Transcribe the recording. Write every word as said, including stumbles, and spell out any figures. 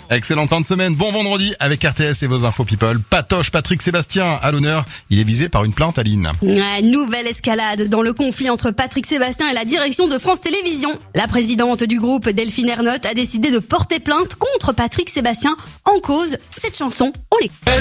Excellente fin de semaine, bon vendredi avec R T S et vos infos people. Patoche Patrick Sébastien à l'honneur, il est visé par une plainte, Aline. Ouais, nouvelle escalade dans le conflit entre Patrick Sébastien et la direction de France Télévisions. La présidente du groupe, Delphine Ernotte, a décidé de porter plainte contre Patrick Sébastien. En cause, cette chanson, on l'écoute.